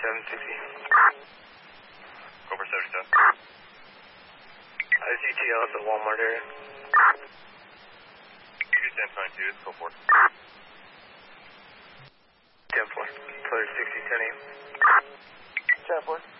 Go for 77. I see TL at the Walmart area. You stand 22, go for it. 10-4. Clear 60, 10 a.m. 10-4.